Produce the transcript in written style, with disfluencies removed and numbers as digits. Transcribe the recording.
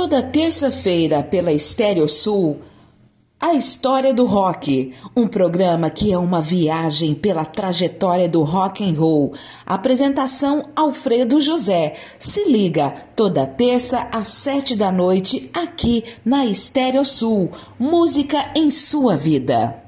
Toda terça-feira pela Estéreo Sul, A História do Rock, um programa que é uma viagem pela trajetória do rock and roll. Apresentação Alfredo José. Se liga, toda terça às 7 da noite, aqui na Estéreo Sul. Música em sua vida.